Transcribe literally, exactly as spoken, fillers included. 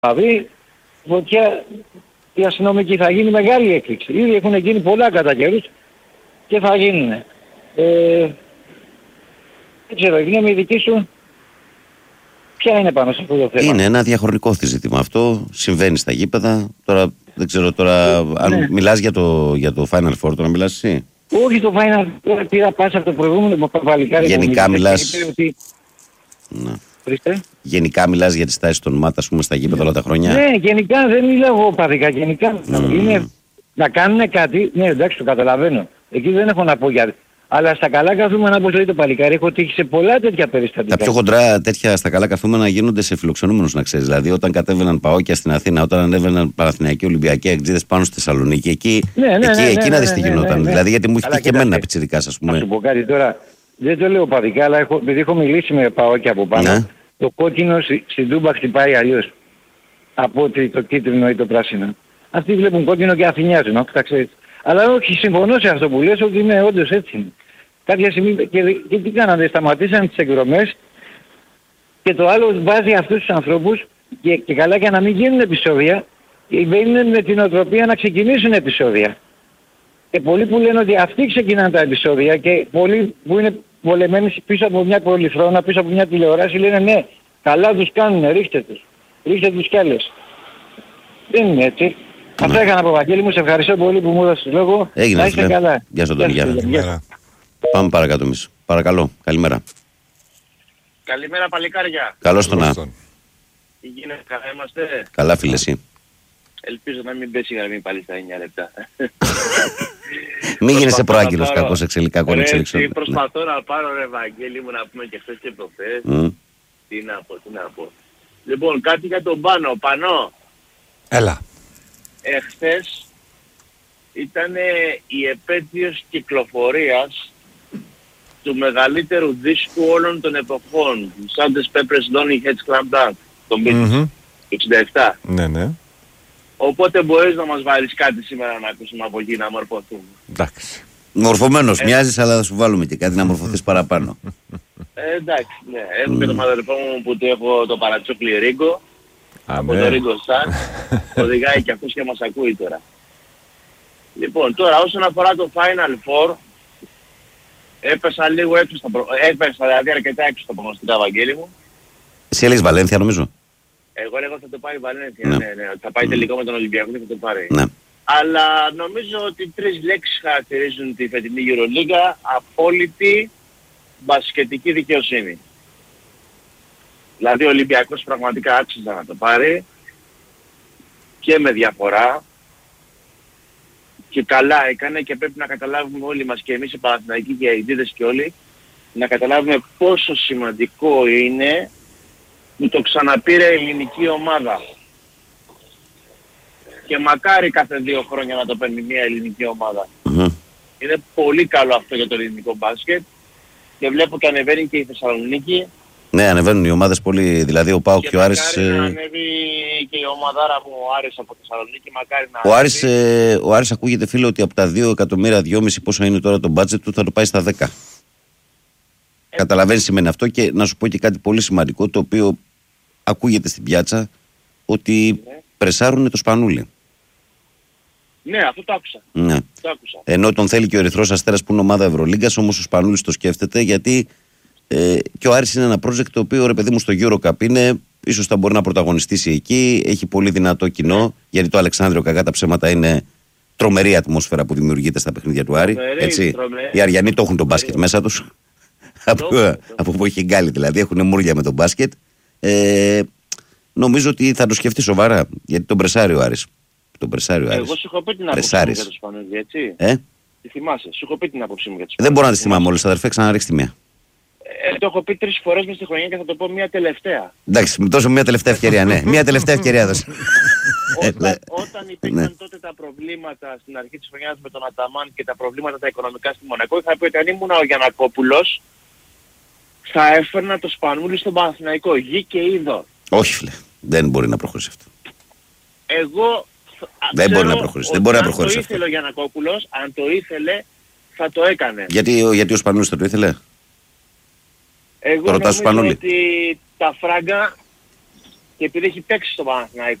Δηλαδή, φωτιά η αστυνομική θα γίνει μεγάλη έκρηξη. Ήδη έχουν γίνει πολλά κατά καιρούς και θα γίνουν. Ε, δεν ξέρω, η γνώμη δική σου ποια είναι πάνω σε αυτό το θέμα? Είναι ένα διαχρονικό ζήτημα αυτό. Συμβαίνει στα γήπεδα. Τώρα δεν ξέρω τώρα αν ναι. μιλάς για το, για το Final Four, τώρα μιλάς εσύ. Όχι το Final Four, πήρα πάσα από το προηγούμενο παλικάρι. Γενικά μιλάς... Ότι... Ναι. Χρήστε. Γενικά μιλάς για τις τάσεις των ΜΑΤ, ας πούμε, στα γήπεδα όλα τα χρόνια. Ναι, γενικά δεν μιλάω εγώ παδικά. Γενικά mm. είναι να κάνουν κάτι. Ναι, εντάξει, το καταλαβαίνω. Εκεί δεν έχω να πω για. Αλλά στα καλά καθούμενα, όπως λέει το παλικάρι, έχω τύχει σε πολλά τέτοια περιστατικά. Τα πιο χοντρά τέτοια στα καλά καθούμενα γίνονται σε φιλοξενούμενους, να ξέρεις. Δηλαδή, όταν κατέβαιναν Παόκια στην Αθήνα, όταν ανέβαιναν Παναθηναϊκοί Ολυμπιακοί Εκτζίδες πάνω στη Θεσσαλονίκη, εκεί, ναι, ναι, εκεί, ναι, εκεί ναι, να δεις τι ναι, ναι, γινόταν. ναι, ναι. Δηλαδή, γιατί μου είχε και εμένα πιτσιρικάς, ας πούμε. Να σου πω κάτι τώρα. Δεν το λέω παδικά, αλλά έχω, επειδή έχω μιλήσει με Παόκια από πάνω. Ναι. Το κόκκινο στην Τούμπα χτυπάει αλλιώς από ότι το κίτρινο ή το πράσινο. Αυτοί βλέπουν κόκκινο και αφηνιάζουν, όχι τα ξέρεις. Αλλά όχι, συμφωνώ σε αυτό που λες ότι είναι όντως έτσι είναι. Κάποια στιγμή και, και τι κάνανε, σταματήσαν τις εκδρομές και το άλλο βάζει αυτούς τους ανθρώπους και, και καλά για να μην γίνουν επεισόδια, μπαίνουν με την οτροπία να ξεκινήσουν επεισόδια. Και πολλοί που λένε ότι αυτοί ξεκινάνε τα επεισόδια και πολλοί που είναι βολεμένοι πίσω από μια πολυθρόνα, πίσω από μια τηλεοράση λένε ναι, καλά τους κάνουνε, ρίχτε τους, ρίχτε τους κι άλλες. Δεν είναι έτσι. Ναι. Αυτά είχα να πω, Βαγγέλη μου, σε ευχαριστώ πολύ που μου έδωσες λόγο. Έγινε, να είστε καλά. Γεια σου, Αντώνη, γεια. Πάμε παρακάτω εμείς. Παρακαλώ, καλημέρα. Καλημέρα παλικάρια. Καλώς τον να. Τι γίνεται, καλά είμαστε? Καλά, φίλε, εσύ. Ελπίζω να μην πέσει η γραμμή πάλι στα εννιά λεπτά. Μην γίνεσαι προάγγελος κακός εξελικά κονεξελίξεων. Προσπαθώ να πάρω, ρε Βαγγέλη μου, να πούμε και χθες και προχθές. Mm. Τι να πω, τι να πω. Λοιπόν, κάτι για τον Πάνο. Πανό. Έλα. Εχθές ήταν η επέτειος κυκλοφορίας του μεγαλύτερου δίσκου όλων των εποχών. Santos Peppers Lonely Hearts Club Band. Τον Beatles. Mm-hmm. Το εξήντα επτά. Ναι, ναι. Οπότε μπορείς να μας βάλεις κάτι σήμερα να ακούσουμε από εκεί, να μορφωθούμε. Εντάξει. Μορφωμένος ε... μοιάζεις, αλλά θα σου βάλουμε και κάτι να μορφωθείς παραπάνω. Ε, εντάξει, ναι. Έχω mm. και τον αδερφό μου που του έχω το παρατσούκλι Ρίγκο. Από το Ρίγκο Σαν. Οδηγάει και αυτός και μας ακούει τώρα. Λοιπόν, τώρα όσον αφορά το Final Four, έπεσα λίγο έξω στα προ... έπεσα δηλαδή αρκετά έξω στα προγνωστικά, Βαγγέλη μου. Εσύ έλεγες Βαλένθια, νομίζω. Εγώ λέγω θα το πάρει η Βαλένθια, ναι, ναι, ναι. Θα πάει mm. τελικό με τον Ολυμπιακό και θα το πάρει. Ναι. Αλλά νομίζω ότι τρεις λέξεις χαρακτηρίζουν τη φετινή EuroLeague: απόλυτη μπασκετική δικαιοσύνη. Δηλαδή ο Ολυμπιακός πραγματικά άξιζε να το πάρει και με διαφορά και καλά έκανε και πρέπει να καταλάβουμε όλοι μας και εμείς οι Παναθηναϊκοί και οι Αιτζίδες και όλοι να καταλάβουμε πόσο σημαντικό είναι που το ξαναπήρε η ελληνική ομάδα. Και μακάρι κάθε δύο χρόνια να το παίρνει μια ελληνική ομάδα. Mm-hmm. Είναι πολύ καλό αυτό για το ελληνικό μπάσκετ και βλέπω και ανεβαίνει και η Θεσσαλονίκη. Ναι, ανεβαίνουν οι ομάδες πολύ, δηλαδή ο ΠΑΟΚ και ο Άρης... Και να ανέβει και η ομαδάρα μου ο Άρης από Θεσσαλονίκη, μακάρι να ο Άρης, ε, ο Άρης ακούγεται, φίλε, ότι από τα δύο εκατομμύρια, δυόμισι πόσο είναι τώρα το budget του, θα το πάει στα δέκα. Ε, Καταλαβαίνεις σημαίνει αυτό και να σου πω και κάτι πολύ σημαντικό, το οποίο ακούγεται στην πιάτσα, ότι ναι. πρεσάρουν το Σπανούλι. Ναι, αυτό το άκουσα. Ναι. Το άκουσα. Ενώ τον θέλει και ο Ερυθρός Αστέρας που είναι ομάδα Ευρωλίγκας, όμως ο Σπανούλης το σκέφτεται γιατί ε, και ο Άρης είναι ένα project το οποίο, ρε παιδί μου, στο EuroCup είναι, ίσως θα μπορεί να πρωταγωνιστήσει εκεί, έχει πολύ δυνατό κοινό, yeah. γιατί το Αλεξάνδριο, κακά τα ψέματα, είναι τρομερή ατμόσφαιρα που δημιουργείται στα παιχνίδια του Άρη. Τρομερή, έτσι. τρομερή. Οι Αριανοί το έχουν τον μπάσκετ μέσα τους. από, από που έχει γκάλι δηλαδή, έχουν μούρια με τον μπάσκετ. Ε, νομίζω ότι θα το σκεφτεί σοβαρά, γιατί τον πρεσάρει ο Άρης. Τον πρεσάρει ο Άρης. Εγώ σου έχω πει την άποψή μου για το Σπανούλι, έτσι. Ε? Τη θυμάσαι, σου έχω πει την άποψή μου για το Σπανούλι. Δεν μπορώ να τη θυμάμαι όλες, αδερφέ, ξαναρίξει τη μία. Ε, το έχω πει τρεις φορές μες στη χρονιά και θα το πω μία τελευταία. Εντάξει, με τόσο μία τελευταία ευκαιρία, ναι. Μία τελευταία ευκαιρία δώσε. Όταν, όταν υπήρχαν ναι. τότε τα προβλήματα στην αρχή της χρονιάς με τον Αταμάν και τα προβλήματα τα οικονομικά στη Μονακό, είχα πει ότι αν ήμουν ο Γιαννακόπουλος θα έφερνα το Σπανούλι στον Παναθηναϊκό, γη και είδο. Όχι, φίλε, δεν μπορεί να προχωρήσει αυτό. Εγώ δεν μπορεί να προχωρήσει. Δεν μπορεί να προχωρήσει αν το ήθελε ο Γιαννακόπουλος, αν το ήθελε, θα το έκανε. Γιατί, γιατί ο Σπανούλης θα το ήθελε. Εγώ νομίζω ότι τα φράγκα και επειδή έχει παίξει στο Παναθηναϊκό